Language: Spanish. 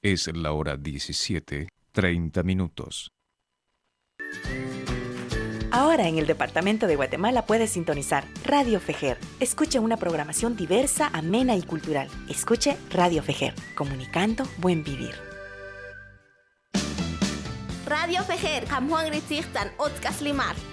Es la hora 17:30. Ahora en el departamento de Guatemala puedes sintonizar Radio Fejer. Escuche una programación diversa, amena y cultural. Escuche Radio Fejer, comunicando buen vivir. Radio Fejer, Juan Gritzirtan, Otzkas Limar.